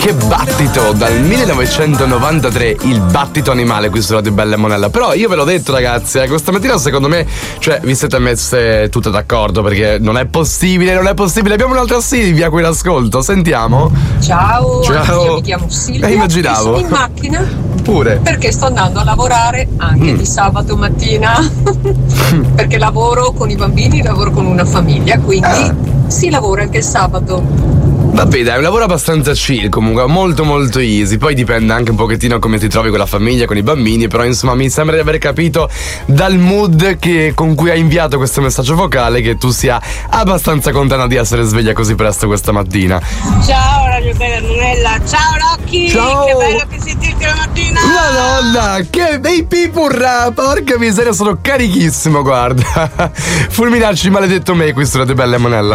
Che battito, dal 1993, il battito animale qui su Radio Bella e Monella. Però io ve l'ho detto, ragazzi, questa mattina secondo me, cioè, vi siete messe tutte d'accordo, perché non è possibile. Abbiamo un'altra Silvia qui in ascolto, sentiamo. Ciao. Io mi chiamo Silvia. Immaginavo. Sono in macchina. Pure. Perché sto andando a lavorare anche di sabato mattina. Perché lavoro con i bambini, lavoro con una famiglia, quindi si lavora anche il sabato. Vabbè, dai, è un lavoro abbastanza chill, comunque molto molto easy. Poi dipende anche un pochettino come ti trovi con la famiglia, con i bambini. Però insomma mi sembra di aver capito dal mood con cui hai inviato questo messaggio vocale che tu sia abbastanza contenta di essere sveglia così presto questa mattina. Ciao Radio Bella e Monella. Ciao Rocky. Ciao. Che bello che sentirti la mattina. Madonna, che bei pipurra. Porca miseria, sono carichissimo, guarda. Fulminarci maledetto me qui su Radio Bella e Monella.